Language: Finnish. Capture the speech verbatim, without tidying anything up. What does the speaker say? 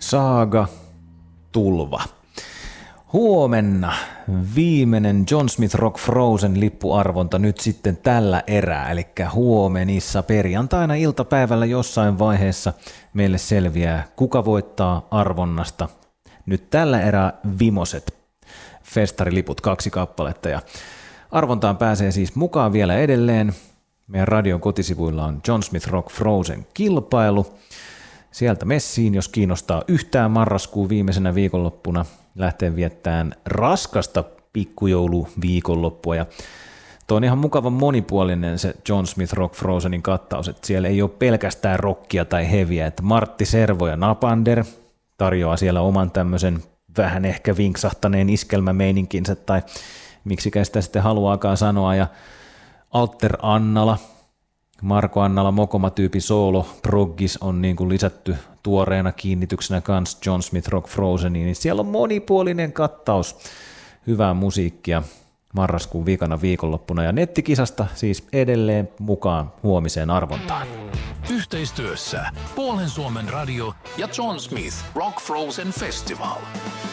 Saaga, tulva. Huomenna viimeinen John Smith Rock Frozen lippuarvonta nyt sitten tällä erää, eli huomenissa perjantaina iltapäivällä jossain vaiheessa meille selviää, kuka voittaa arvonnasta. Nyt tällä erää vimoset festariliput, kaksi kappaletta, ja arvontaan pääsee siis mukaan vielä edelleen. Meidän radion kotisivuilla on John Smith Rock Frozen kilpailu. Sieltä messiin, jos kiinnostaa yhtään marraskuun viimeisenä viikonloppuna, lähtee viettämään raskasta pikkujouluviikonloppua. Ja tuo on ihan mukavan monipuolinen se John Smith Rock Frozenin kattaus, että siellä ei ole pelkästään rockia tai heviä, että Martti Servo ja Napander tarjoaa siellä oman tämmöisen vähän ehkä vinksahtaneen iskelmämeininkinsä, tai miksikä sitä sitten haluaakaan sanoa, ja Alter Annala, Marko Annala Mokoma-tyypin soolo proggis on niin kuin lisätty tuoreena kiinnityksenä kans John Smith Rock Frozeniin, niin siellä on monipuolinen kattaus hyvää musiikkia marraskuun viikana viikonloppuna, ja nettikisasta siis edelleen mukaan huomiseen arvontaan. Yhteistyössä Puolen Suomen radio ja John Smith Rock Frozen Festival.